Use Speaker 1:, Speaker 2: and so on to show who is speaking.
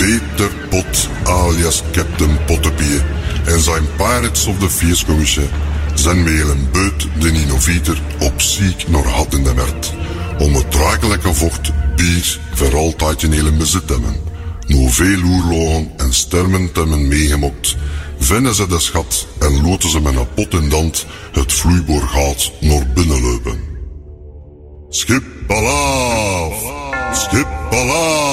Speaker 1: Peter Pot alias Captain Pottepie en zijn Pirates of the Vierskommisje zijn met een beut de innovator op ziek naar had in de mert. Om het drakelijke vocht bier voor altijd in hele bezit te hebben. Nu veel oerlogen en stermen te hebben meegemokt, vinden ze de schat en loten ze met een pot in dand het vloeiboorgaat naar binnen lopen. Schip alaaf! Schip alaaf!